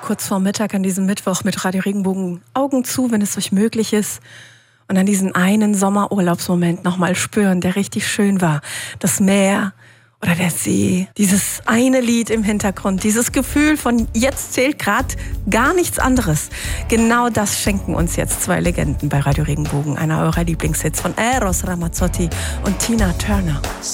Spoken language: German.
kurz vor Mittag an diesem Mittwoch mit Radio Regenbogen Augen zu, wenn es euch möglich ist. Und an diesen einen Sommerurlaubsmoment nochmal spüren, der richtig schön war. Das Meer oder der See, dieses eine Lied im Hintergrund, dieses Gefühl von jetzt zählt gerade gar nichts anderes. Genau das schenken uns jetzt zwei Legenden bei Radio Regenbogen, einer eurer Lieblingshits von Eros Ramazzotti und Tina Turner.